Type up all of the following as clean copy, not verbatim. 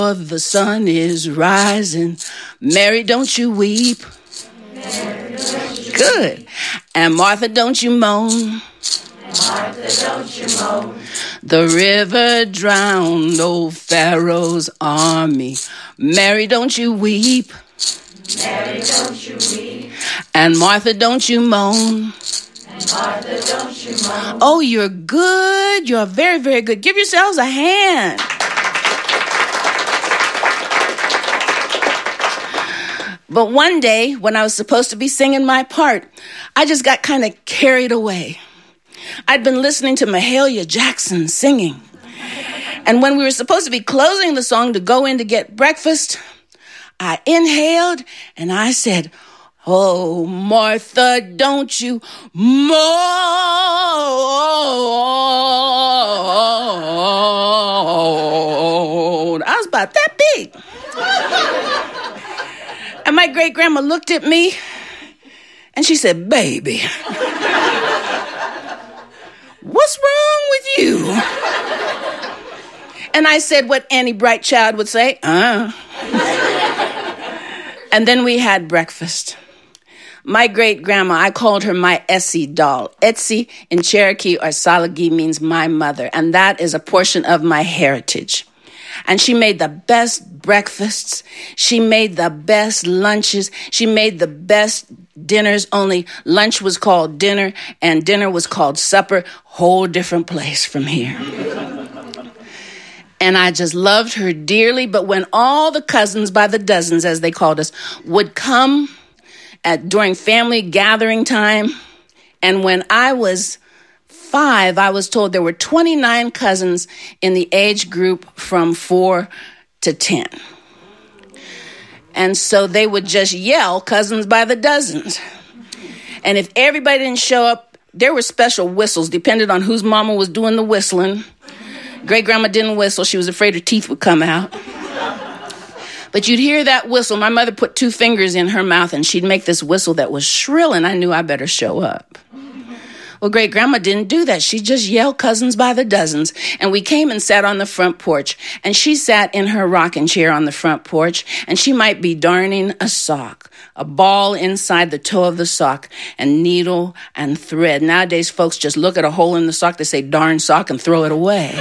The sun is rising. Mary, don't you weep. Good. And Martha, don't you moan. The river drowned old Pharaoh's army. Mary, don't you weep. And Martha, don't you moan. Oh, you're good. You're very, very good. Give yourselves a hand. But one day, when I was supposed to be singing my part, I just got kind of carried away. I'd been listening to Mahalia Jackson singing. And when we were supposed to be closing the song to go in to get breakfast, I inhaled and I said, "Oh, Martha, don't you moan." I was about that big. And my great-grandma looked at me and she said, "Baby, what's wrong with you?" And I said what any bright child would say, And then we had breakfast. My great-grandma, I called her my Essie doll. Etsy in Cherokee or Salagi means my mother, and that is a portion of my heritage. And she made the best breakfasts. She made the best lunches. She made the best dinners, only lunch was called dinner and dinner was called supper. Whole different place from here. And I just loved her dearly. But when all the cousins by the dozens, as they called us, would come during family gathering time, and when I was 5, I was told there were 29 cousins in the age group from 4 to 10. And so they would just yell cousins by the dozens. And if everybody didn't show up, there were special whistles, depending on whose mama was doing the whistling. Great-grandma didn't whistle. She was afraid her teeth would come out. But you'd hear that whistle. My mother put 2 fingers in her mouth, and she'd make this whistle that was shrill, and I knew I better show up. Well, great-grandma didn't do that. She just yelled cousins by the dozens. And we came and sat on the front porch. And she sat in her rocking chair on the front porch. And she might be darning a sock, a ball inside the toe of the sock, and needle and thread. Nowadays, folks just look at a hole in the sock, they say, "Darn sock," and throw it away.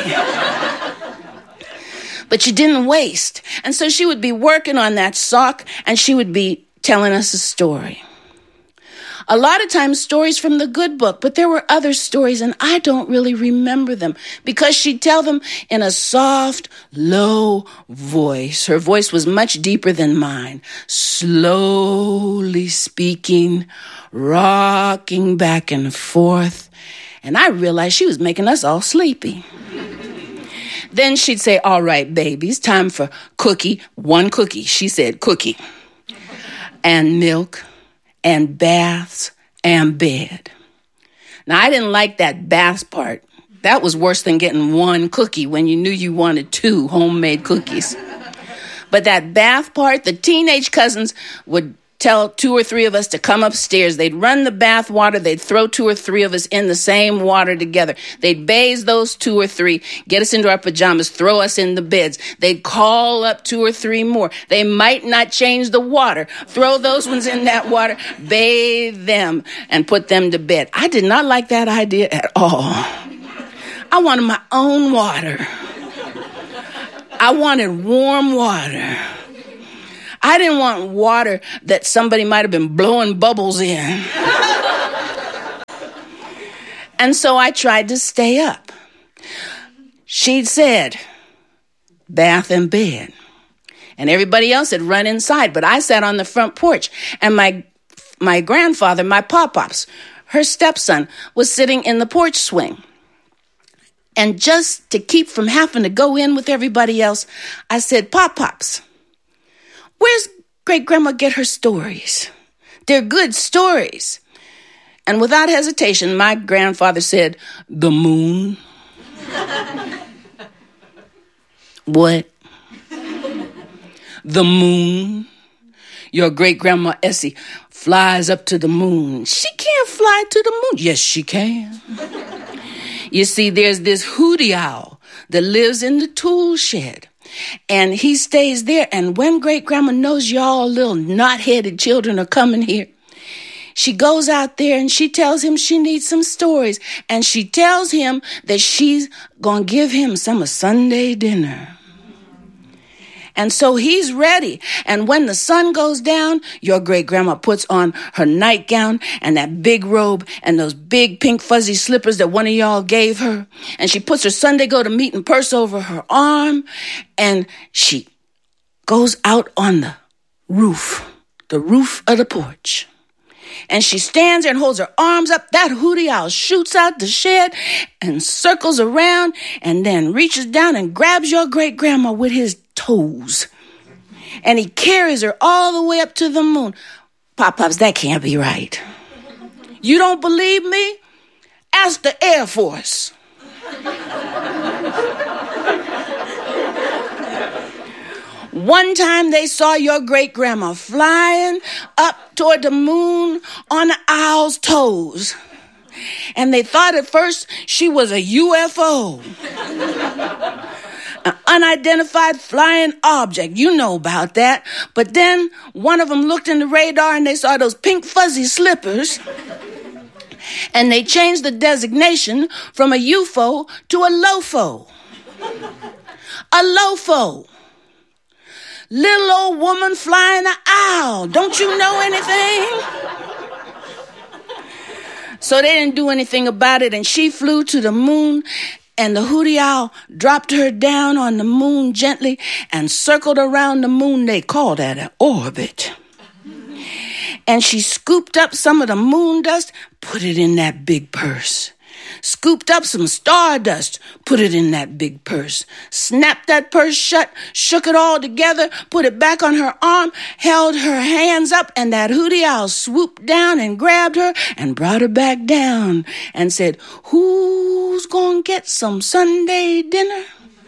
But she didn't waste. And so she would be working on that sock, and she would be telling us a story. A lot of times stories from the good book, but there were other stories and I don't really remember them because she'd tell them in a soft, low voice. Her voice was much deeper than mine, slowly speaking, rocking back and forth. And I realized she was making us all sleepy. Then she'd say, "All right, babies, time for cookie, 1 cookie." She said cookie and milk and baths and bed. Now, I didn't like that baths part. That was worse than getting 1 cookie when you knew you wanted 2 homemade cookies. But that bath part, the teenage cousins would tell 2 or 3 of us to come upstairs. They'd run the bath water. They'd throw 2 or 3 of us in the same water together. They'd bathe those 2 or 3, get us into our pajamas, throw us in the beds. They'd call up 2 or 3 more. They might not change the water. Throw those ones in that water, bathe them, and put them to bed. I did not like that idea at all. I wanted my own water. I wanted warm water. I didn't want water that somebody might have been blowing bubbles in. And so I tried to stay up. She'd said, bath and bed. And everybody else had run inside, but I sat on the front porch. And my grandfather, my pop-pops, her stepson, was sitting in the porch swing. And just to keep from having to go in with everybody else, I said, "Pop-pops, where's great-grandma get her stories? They're good stories." And without hesitation, my grandfather said, "The moon." What? The moon? Your great-grandma Essie flies up to the moon. She can't fly to the moon. Yes, she can. You see, there's this hootie owl that lives in the tool shed. And he stays there. And when great-grandma knows y'all little knot-headed children are coming here, she goes out there and she tells him she needs some stories. And she tells him that she's going to give him some of Sunday dinner. And so he's ready. And when the sun goes down, your great-grandma puts on her nightgown and that big robe and those big pink fuzzy slippers that one of y'all gave her. And she puts her Sunday go-to-meeting purse over her arm. And she goes out on the roof of the porch. And she stands there and holds her arms up. That hootie owl shoots out the shed and circles around and then reaches down and grabs your great-grandma with his toes. And he carries her all the way up to the moon. Pop-Pops, that can't be right. You don't believe me? Ask the Air Force. One time they saw your great-grandma flying up toward the moon on the owl's toes. And they thought at first she was a UFO. An unidentified flying object. You know about that. But then one of them looked in the radar and they saw those pink fuzzy slippers. And they changed the designation from a UFO to a LOFO. A LOFO. Little old woman flying an owl. Don't you know anything? So they didn't do anything about it, and she flew to the moon, and the hootie owl dropped her down on the moon gently and circled around the moon. They call that an orbit. And she scooped up some of the moon dust, put it in that big purse. Scooped up some stardust, put it in that big purse. Snapped that purse shut, shook it all together, put it back on her arm, held her hands up, and that hootie owl swooped down and grabbed her and brought her back down and said, "Who's gonna get some Sunday dinner?"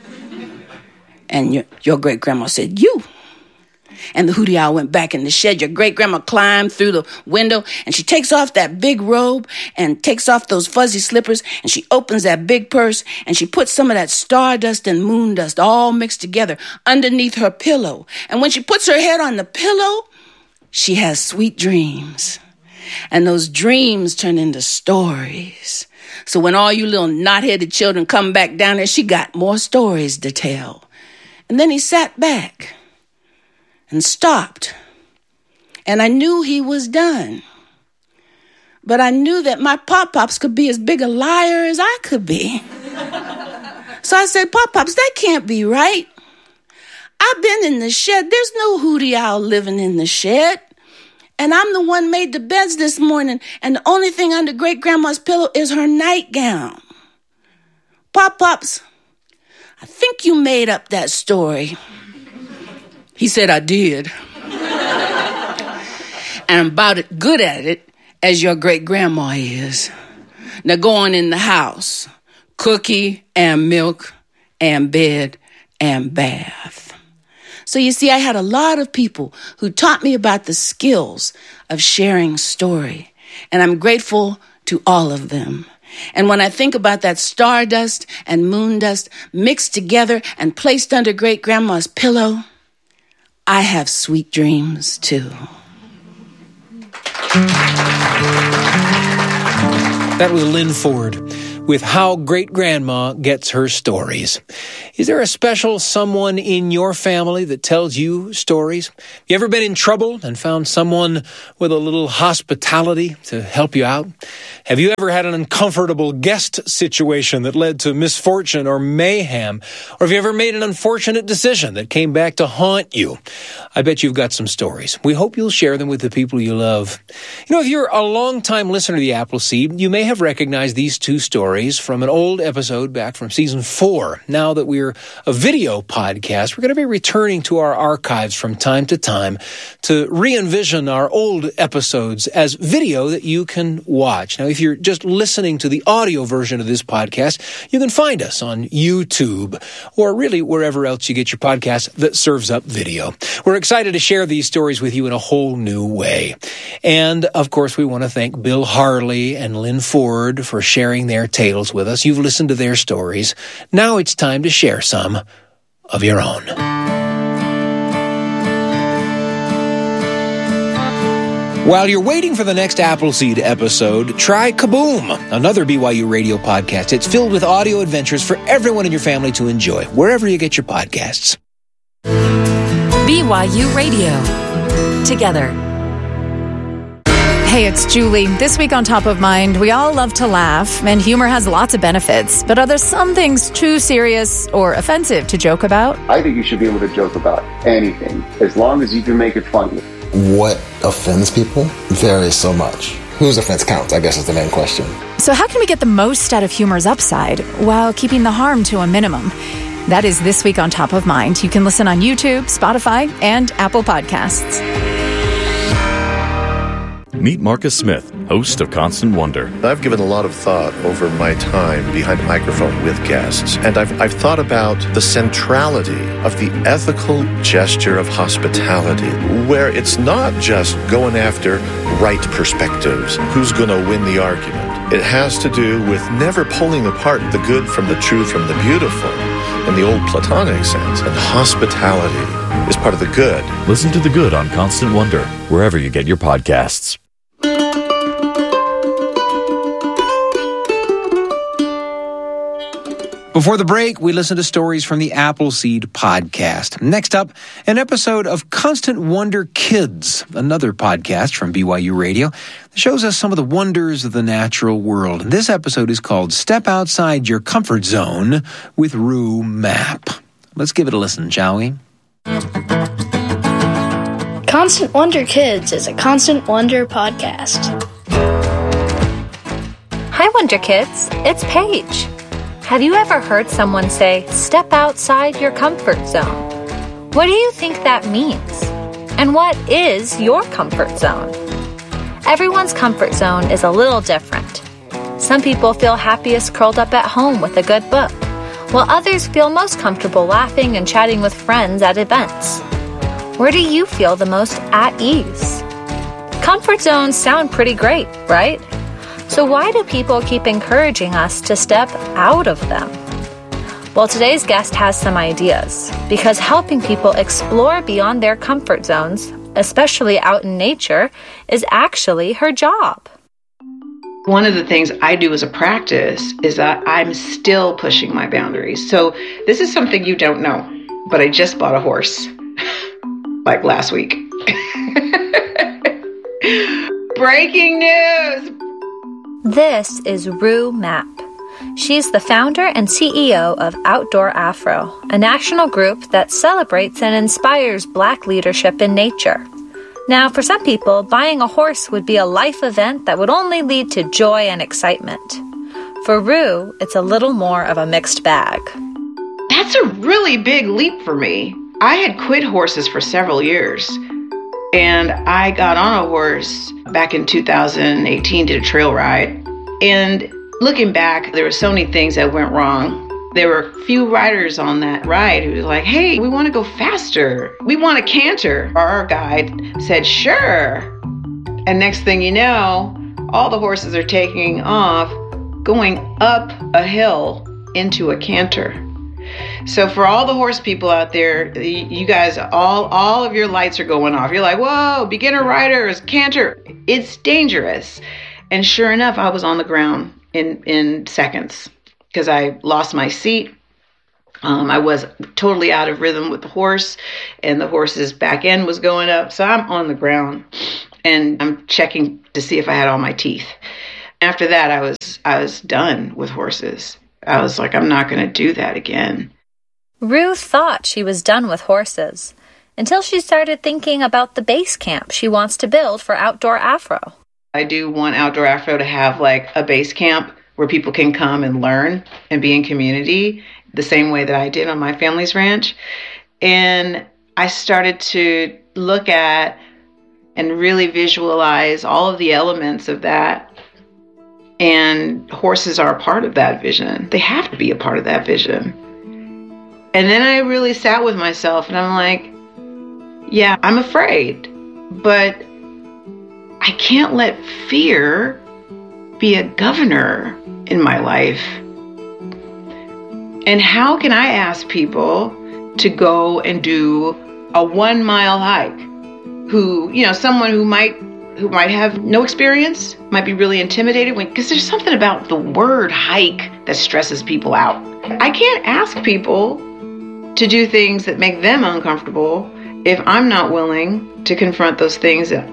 And your great-grandma said, "You." And the hootie owl went back in the shed. Your great-grandma climbed through the window, and she takes off that big robe and takes off those fuzzy slippers, and she opens that big purse, and she puts some of that stardust and moon dust all mixed together underneath her pillow. And when she puts her head on the pillow, she has sweet dreams. And those dreams turn into stories. So when all you little knot-headed children come back down there, she got more stories to tell. And then he sat back and stopped. And I knew he was done. But I knew that my Pop-Pops could be as big a liar as I could be. So I said, "Pop-Pops, that can't be right. I've been in the shed. There's no hootie owl living in the shed. And I'm the one made the beds this morning. And the only thing under great-grandma's pillow is her nightgown. Pop-Pops, I think you made up that story." He said, "I did. And I'm about as good at it as your great-grandma is. Now go on in the house. Cookie and milk and bed and bath." So you see, I had a lot of people who taught me about the skills of sharing story. And I'm grateful to all of them. And when I think about that stardust and moon dust mixed together and placed under great-grandma's pillow, I have sweet dreams, too. That was Lynn Ford with How Great-Grandma Gets Her Stories. Is there a special someone in your family that tells you stories? You ever been in trouble and found someone with a little hospitality to help you out? Have you ever had an uncomfortable guest situation that led to misfortune or mayhem? Or have you ever made an unfortunate decision that came back to haunt you? I bet you've got some stories. We hope you'll share them with the people you love. You know, if you're a long-time listener to the Appleseed, you may have recognized these two stories from an old episode back from season 4. Now that we're a video podcast, we're going to be returning to our archives from time to time to re-envision our old episodes as video that you can watch. Now, if you're just listening to the audio version of this podcast, you can find us on YouTube or really wherever else you get your podcast that serves up video. We're excited to share these stories with you in a whole new way. And, of course, we want to thank Bill Harley and Lynn Ford for sharing their tales with us. You've listened to their stories. Now it's time to share some of your own. While you're waiting for the next Appleseed episode, try Kaboom, another BYU radio podcast. It's filled with audio adventures for everyone in your family to enjoy, wherever you get your podcasts. BYU Radio. Together. Hey, it's Julie. This week on Top of Mind, we all love to laugh, and humor has lots of benefits. But are there some things too serious or offensive to joke about? I think you should be able to joke about anything, as long as you can make it funny. What offends people varies so much. Whose offense counts, I guess, is the main question. So how can we get the most out of humor's upside while keeping the harm to a minimum? That is This Week on Top of Mind. You can listen on YouTube, Spotify, and Apple Podcasts. Meet Marcus Smith, host of Constant Wonder. I've given a lot of thought over my time behind a microphone with guests, and I've thought about the centrality of the ethical gesture of hospitality, where it's not just going after right perspectives, who's going to win the argument. It has to do with never pulling apart the good from the true from the beautiful in the old Platonic sense, and hospitality is part of the good. Listen to The Good on Constant Wonder, wherever you get your podcasts. Before the break, we listened to stories from the Appleseed podcast. Next up, an episode of Constant Wonder Kids, another podcast from BYU Radio that shows us some of the wonders of the natural world. And this episode is called Step Outside Your Comfort Zone with Rue Mapp. Let's give it a listen, shall we? Constant Wonder Kids is a Constant Wonder podcast. Hi, Wonder Kids. It's Paige. Have you ever heard someone say, step outside your comfort zone? What do you think that means? And what is your comfort zone? Everyone's comfort zone is a little different. Some people feel happiest curled up at home with a good book, while others feel most comfortable laughing and chatting with friends at events. Where do you feel the most at ease? Comfort zones sound pretty great, right? So why do people keep encouraging us to step out of them? Well, today's guest has some ideas, because helping people explore beyond their comfort zones, especially out in nature, is actually her job. One of the things I do as a practice is that I'm still pushing my boundaries. So this is something you don't know, but I just bought a horse, like last week. Breaking news! This is Rue Mapp. She's the founder and CEO of Outdoor Afro, a national group that celebrates and inspires Black leadership in nature. Now, for some people, buying a horse would be a life event that would only lead to joy and excitement. For Rue, it's a little more of a mixed bag. That's a really big leap for me. I had quit horses for several years, and I got on a horse back in 2018, did a trail ride. And looking back, there were so many things that went wrong. There were a few riders on that ride who was like, hey, we want to go faster. We want a canter. Our guide said, sure. And next thing you know, all the horses are taking off, going up a hill into a canter. So for all the horse people out there, you guys, all of your lights are going off. You're like, whoa, beginner riders, canter. It's dangerous. And sure enough, I was on the ground in seconds because I lost my seat. I was totally out of rhythm with the horse, and the horse's back end was going up. So I'm on the ground, and I'm checking to see if I had all my teeth. After that, I was done with horses. I was like, I'm not going to do that again. Rue thought she was done with horses until she started thinking about the base camp she wants to build for Outdoor Afro. I do want Outdoor Afro to have like a base camp where people can come and learn and be in community the same way that I did on my family's ranch. And I started to look at and really visualize all of the elements of that. And horses are a part of that vision. They have to be a part of that vision. And then I really sat with myself and I'm like, yeah, I'm afraid, but I can't let fear be a governor in my life. And how can I ask people to go and do a 1 mile hike, someone who might have no experience, might be really intimidated, because there's something about the word hike that stresses people out. I can't ask people to do things that make them uncomfortable if I'm not willing to confront those things that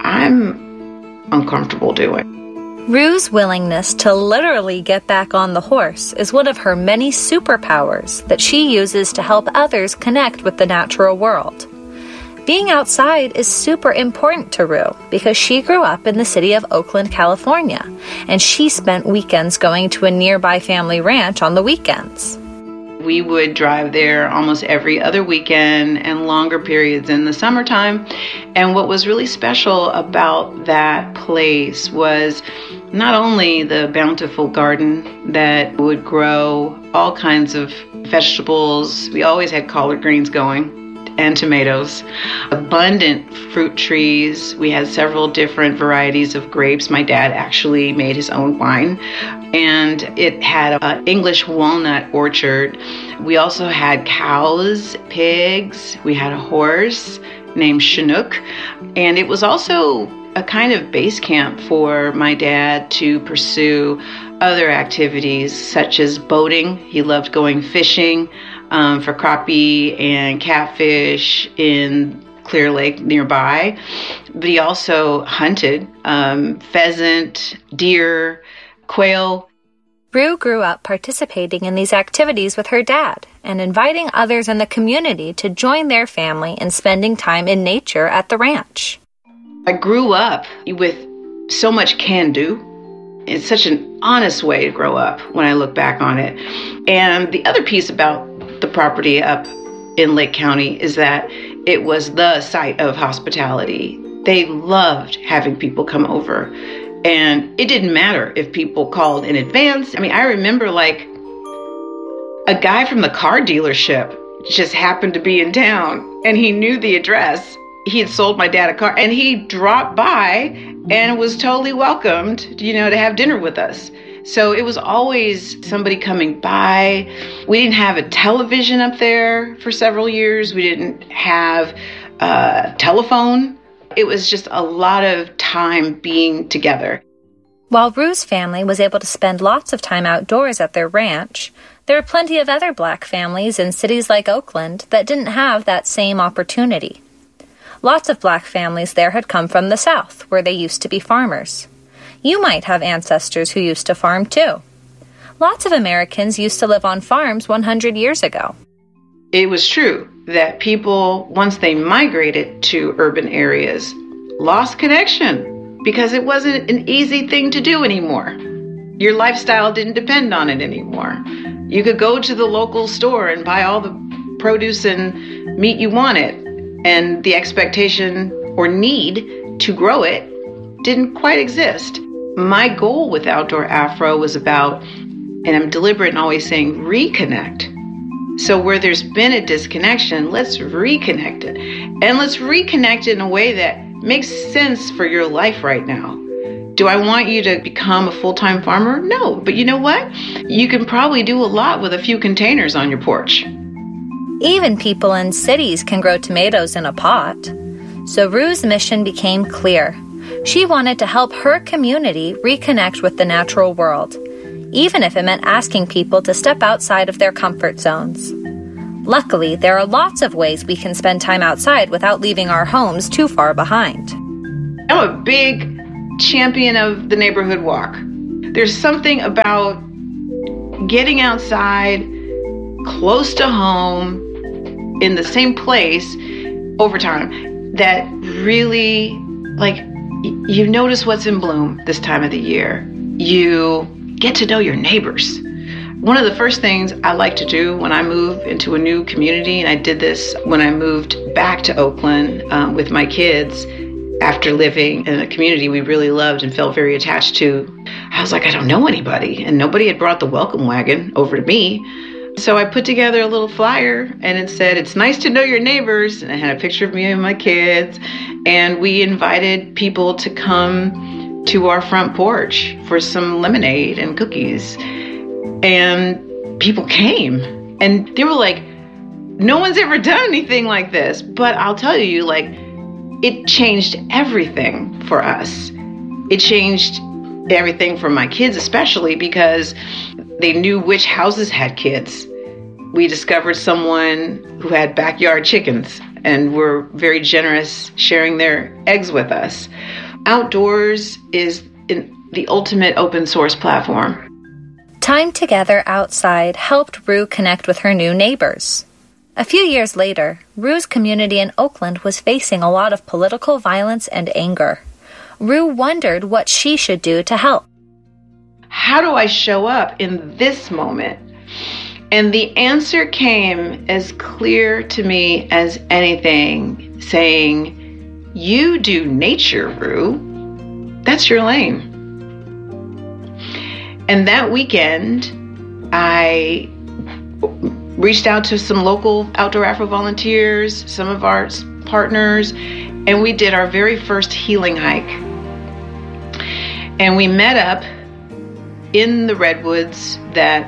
I'm uncomfortable doing. Rue's willingness to literally get back on the horse is one of her many superpowers that she uses to help others connect with the natural world. Being outside is super important to Rue because she grew up in the city of Oakland, California, and she spent weekends going to a nearby family ranch on the weekends. We would drive there almost every other weekend and longer periods in the summertime. And what was really special about that place was not only the bountiful garden that would grow all kinds of vegetables. We always had collard greens going and tomatoes. Abundant fruit trees. We had several different varieties of grapes. My dad actually made his own wine. And it had an English walnut orchard. We also had cows, pigs. We had a horse named Chinook. And it was also a kind of base camp for my dad to pursue other activities such as boating. He loved going fishing for crappie and catfish in Clear Lake nearby. But he also hunted pheasant, deer, quail. Rue grew up participating in these activities with her dad and inviting others in the community to join their family in spending time in nature at the ranch. I grew up with so much can-do. It's such an honest way to grow up when I look back on it. And the other piece about the property up in Lake County is that it was the site of hospitality. They loved having people come over. And it didn't matter if people called in advance. I mean, I remember like a guy from the car dealership just happened to be in town and he knew the address. He had sold my dad a car and he dropped by and was totally welcomed, to have dinner with us. So it was always somebody coming by. We didn't have a television up there for several years. We didn't have a telephone. It was just a lot of time being together. While Rue's family was able to spend lots of time outdoors at their ranch, there are plenty of other Black families in cities like Oakland that didn't have that same opportunity. Lots of Black families there had come from the South, where they used to be farmers. You might have ancestors who used to farm too. Lots of Americans used to live on farms 100 years ago. It was true that people, once they migrated to urban areas, lost connection because it wasn't an easy thing to do anymore. Your lifestyle didn't depend on it anymore. You could go to the local store and buy all the produce and meat you wanted, and the expectation or need to grow it didn't quite exist. My goal with Outdoor Afro was about, and I'm deliberate in always saying, reconnect. So where there's been a disconnection, let's reconnect it. And let's reconnect it in a way that makes sense for your life right now. Do I want you to become a full-time farmer? No, but you know what? You can probably do a lot with a few containers on your porch. Even people in cities can grow tomatoes in a pot. So Rue's mission became clear. She wanted to help her community reconnect with the natural world, even if it meant asking people to step outside of their comfort zones. Luckily, there are lots of ways we can spend time outside without leaving our homes too far behind. I'm a big champion of the neighborhood walk. There's something about getting outside, close to home, in the same place over time that really, you notice what's in bloom this time of the year. You get to know your neighbors. One of the first things I like to do when I move into a new community, and I did this when I moved back to Oakland with my kids after living in a community we really loved and felt very attached to. I was like, I don't know anybody, and nobody had brought the welcome wagon over to me. So I put together a little flyer and it said, "It's nice to know your neighbors." And I had a picture of me and my kids. And we invited people to come to our front porch for some lemonade and cookies. And people came and they were like, no one's ever done anything like this. But I'll tell you, like, it changed everything for us. It changed everything for my kids, especially because they knew which houses had kids. We discovered someone who had backyard chickens and were very generous sharing their eggs with us. Outdoors is the ultimate open source platform. Time together outside helped Rue connect with her new neighbors. A few years later, Rue's community in Oakland was facing a lot of political violence and anger. Rue wondered what she should do to help. How do I show up in this moment? And the answer came as clear to me as anything, saying, you do nature, Rue. That's your lane. And that weekend, I reached out to some local Outdoor Afro volunteers, some of our partners, and we did our very first healing hike. And we met up in the redwoods that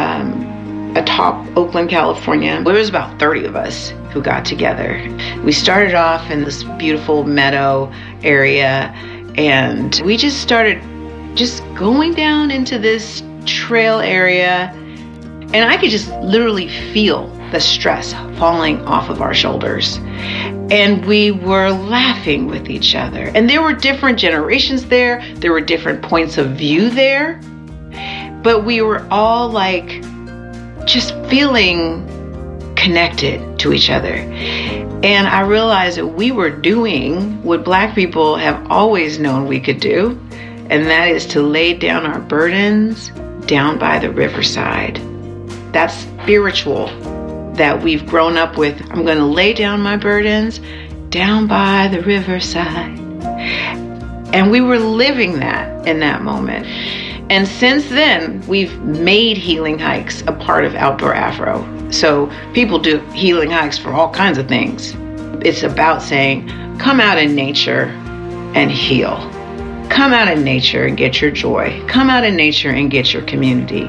atop Oakland, California. There was about 30 of us who got together. We started off in this beautiful meadow area, and we just started going down into this trail area, and I could just literally feel the stress falling off of our shoulders. And we were laughing with each other. And there were different generations there. There were different points of view there. But we were all like just feeling connected to each other. And I realized that we were doing what Black people have always known we could do. And that is to lay down our burdens down by the riverside. That's spiritual that we've grown up with. I'm going to lay down my burdens down by the riverside. And we were living that in that moment. And since then, we've made healing hikes a part of Outdoor Afro. So people do healing hikes for all kinds of things. It's about saying, come out in nature and heal. Come out in nature and get your joy. Come out in nature and get your community.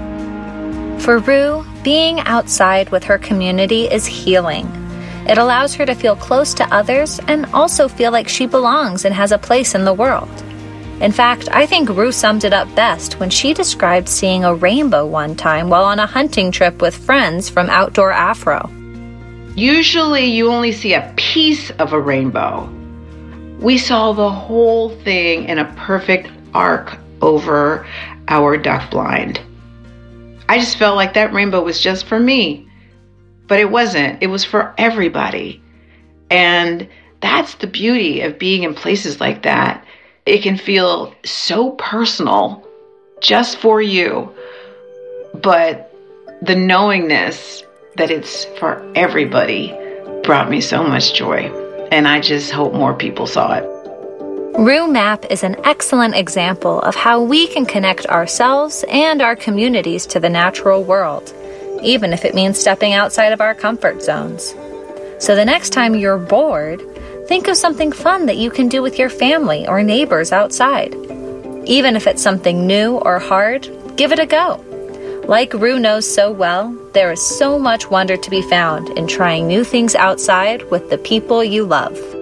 For Rue, being outside with her community is healing. It allows her to feel close to others and also feel like she belongs and has a place in the world. In fact, I think Rue summed it up best when she described seeing a rainbow one time while on a hunting trip with friends from Outdoor Afro. Usually you only see a piece of a rainbow. We saw the whole thing in a perfect arc over our duck blind. I just felt like that rainbow was just for me, but it wasn't. It was for everybody. And that's the beauty of being in places like that. It can feel so personal just for you, but the knowingness that it's for everybody brought me so much joy. And I just hope more people saw it. Rue Mapp is an excellent example of how we can connect ourselves and our communities to the natural world, even if it means stepping outside of our comfort zones. So the next time you're bored, think of something fun that you can do with your family or neighbors outside. Even if it's something new or hard, give it a go. Like Rue knows so well, there is so much wonder to be found in trying new things outside with the people you love.